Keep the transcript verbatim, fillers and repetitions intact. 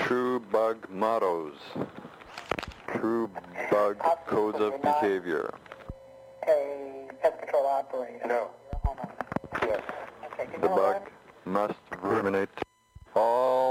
True bug mottos. True bug codes of behavior. A pest control operator. No. You're a homeowner. Yes. Okay, can The you bug must ruminate all